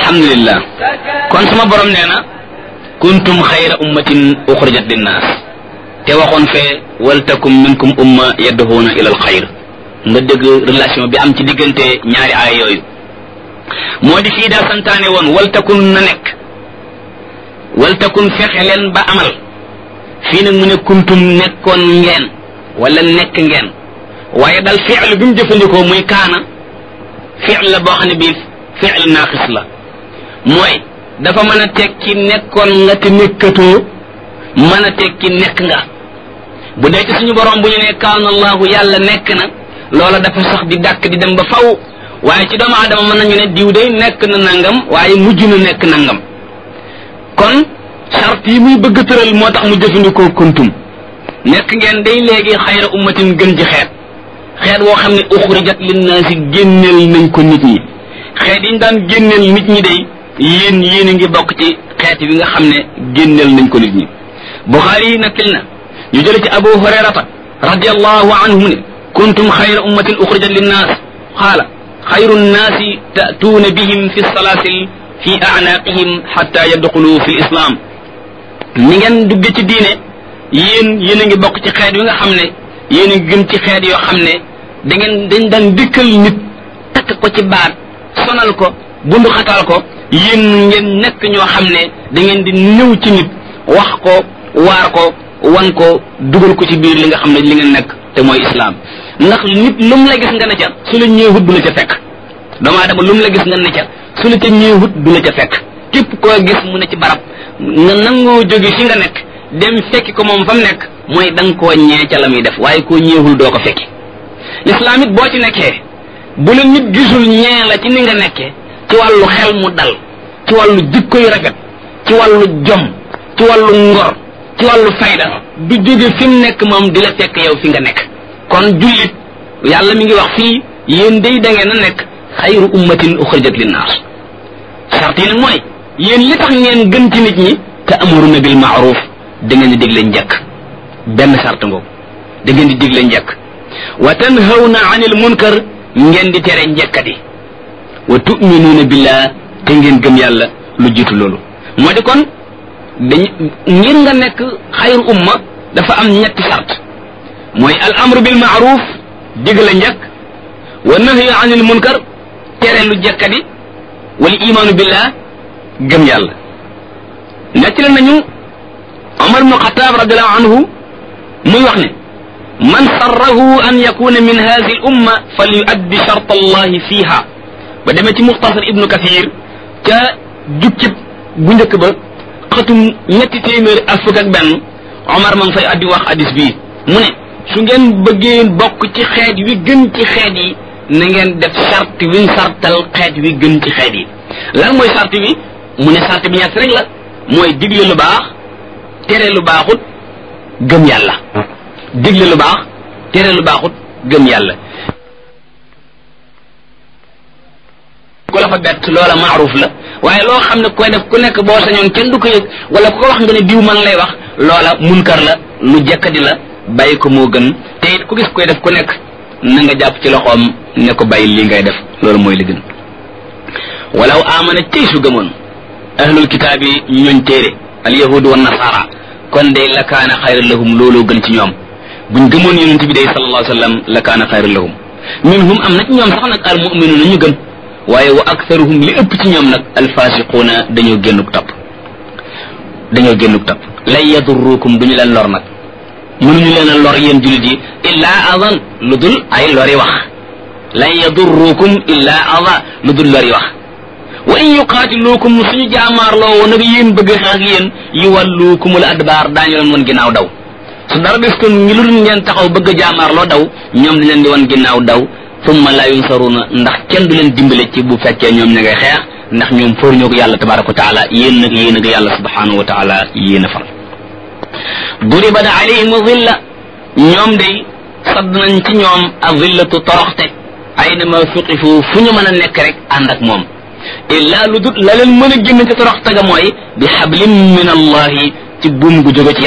alhamdulillah kon sama borom nee na kuntum xayra ummatin uxrijat linnaas te waxoon fee waltakum minkum umma yad'uuna ila alxayr nga dégg relation bi am ci diggante ñaari aaya yooyu moo di fii daa santaane woon waltakun na nekk waltakun fexe leen ba amal fii nag mu ne kuntum nekkoon ngeen wala nekk ngeen waaye dal fi'l bi mu jëfandikoo muy kaana fi'l la boo xam ne bii fi'l naaqis la mooy dafa mën a tekki nekkoon nga te nekkatoo mën a tekki nekk nga bu dee ci suñu borom bu ñu ne kaana allahu yàlla nekk na loola dafa sax di dàkk di dem ba faw waaye ci doomu aadama mën nañu ne diw day nekk na nangam waaye mujj na nekk nangam kon sart yi muy bëgg tëral moo tax mu jëfandikoo kuntum nekk ngeen day léegi xayra ummatin gën ci xeet woo xam ne uxrijat linnaasi génneel nañ ko nit ñi xeet yi ñu daan génneel nit ñi day yéen a ngi bokk ci xeet bi nga xam ne génneel nañ ko nit ñi Buxaari yi nakkil na ñu jële ci Abu Hurayrata radiyallahu anhu ne kuntum xayra ummatin uxrijat linnaas qaala xayru nnaasi ta'tuuna bihim fi salaasil fi a'naaqihim xatta yadxulu fi lislaam ni ngeen dugge ci diine yéen a ngi bokk ci xeet yi nga xam ne yéen a ngi gën ci xeet yoo xam ne dañ daan dikkal nit takk ko ci baat sonal ko bundu xatal ko yéen ngeen nekk ñoo xam ne da ngeen di ñëw ci nit wax ko waar ko wan ko dugal ko ci biir li nga xam ne li ngeen nekk te mooy islaam ndax nit lu mu la gis nga ne ca su la ñëwut du la ca fekk doomu aadama lu mu la gis nga ne ca su la ca ñëwut du la ca fekk képp koo gis mu ne ci barab nga nangoo jóge fi nga nekk dem fekki ko moom fa mu nekk mooy da nga koo ñee ca la muy def waaye koo ñeewul doo ko fekki lislaam it boo ci nekkee bu la nit gisul ñee la ci ni nga nekkee ci wàllu xel mu dal ci wàllu jikko yu rafet ci wàllu jom ci wàllu ngor ci wàllu fayda du jóge fi mu nekk moom di la fekk yow fi nga nekk kon jullit yàlla mi ngi wax fii yéen day da ngeen a nekk xayru ummatin uxrijat linnaas sart yi nag mooy yéen li tax ngeen gën ci nit ñi te amuruna bil maaruf da ngeen di digle njëkk benn sart ngoogu da ngeen di digle njëkk wa tanhawna anil munkar ngeen di tere njëkkati wa tu'minuuna billah te ngeen gëm yàlla lu jiitu loolu moo di kon ngir nga nekk xayru umma dafa am ñetti sart mooy al amru bil maaruf digle njëkk wa nahyu anil munkar tere lu jëkkati wal imaanu billah gëm yàlla nekk la nañu Umar ibn Xattaab radiyallahu anhu muy wax ne man sarrahu an yakuna min hadhihi al umma falyuaddi shart allahi fiha ba demee ci muxtasar ibnu kathir ca jukkib bu njëkk ba xatum ñetti téeméer ak fukk ak benn Omar ma ngi fay addi wax hadis bii mu ne su ngeen bëggee bokk ci xeet wi gën ci xeet yi na ngeen def sart wi sartal xeet wi gën ci xeet yi lan mooy sart bi mu ne sart bi ñett rek la mooy digle lu baax tere lu baaxut gëm yàlla digle lu baax tere lu baaxut gëm yàlla ku la fa bett loola maaruf la waaye loo xam ne koy def ku nekk boo sañoon kenn du ko yëg wala ku ko wax nga ne diw man lay wax loola munkar la lu jekkadi la bàyyi ko moo gën te it ku gis koy def ku nekk na nga jàpp ci loxoom ne ko bàyyi lii ngay def loolu mooy li gën walaw amana tey su gëmoon ahlul kitaab yi ñooñ téere al yahud wa nasara kon day la kaana xayran lahum looloo gën ci ñoom buñ gëmoon yonent bi day sallallahu alayhi wa sallam la kaana xayran lahum minhum am na ci ñoom sax nag al mu'minuuna ñu gëm waaye wa aktharuhum li ëpp ci ñoom nag alfasiquuna dañoo génnuk topp lan yadurrukum duñu leen lor nag mënuñu leen a lor yéen jullit yi illaa adan lu dul ay lori wax lan yadurrukum illaa adan lu dul lori wax wa in yuqaatiluukum suñu jaamaarloo woon nag yéen bëgg xeex ak yéen yuwalluukumul adbaar daañu leen woon ginnaaw daw su dara des ko ngi lu dul ngeen taxaw bëgg a jaamaarloo daw ñoom dañ leen di woon ginnaaw daw summa la yunsaruna ndax kenn du leen dimbale ci bu fekkee ñoom ña ngay xeex ndax ñoom fóor ñoo ko yàlla tabaraka wa taala yéen nag yéen ak yàlla subhanahu wa taala yéen a far duribat alayhim zilla ñoom day sadd nañ ci ñoom a zillatu toroxte aynama suqifu fu ñu mën a nekk rek ànd ak moom illa lu dut la leen mën a génn ci toroxte ga mooy bi hablin min allahi ci buum gu jóge ci